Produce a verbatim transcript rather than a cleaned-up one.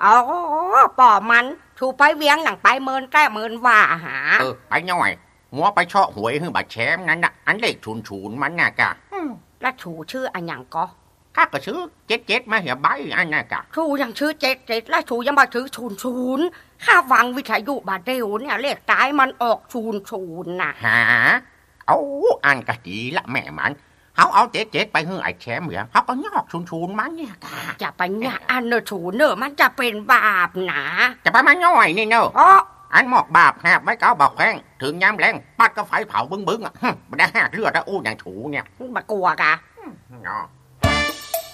อ๋อป่อมันชูไปเวียงหนังไปเมินแก้เมินว่าหาเออไปย่อยหัวไปเชาะหวยให้บาดแชมนั้นน่ะอันเลขชูนชูนมันน่ะกะแล้วชูชื่ออันหยังก็ข้าก็ชื่อเจ็ดเจ็ดมาเหียใบอันน่ะกะชูยังชื่อเจ็ดเจ็ดแล้วชูยังมาชื่อชูนชูนข้าฟังวิทยุบาดเดียวเนี่ยเลขตายมันออกชูนชูนน่ะหาเอาอันกะดีละแม่มันเขาเอาเจ็ดเจ็ดไปให้ไอ้แชมเหรอเขาก็ยอกชูนชูนมันเนี่ยกะจะไปเนี่ยอันเนอชูนเนอมันจะเป็นบาปนะจะไปมันย่อยนี่เนอะอ๋ออันหมอกบาปแหบไว้เก้าบอกแข้งถึงย้ำแรงปัดก็ไฟเผาบึ้งบึ้งอ่ะไม่ได้หักเลือดแล้วอู้อย่างถูเนี่ยมากลัวกะเนาะ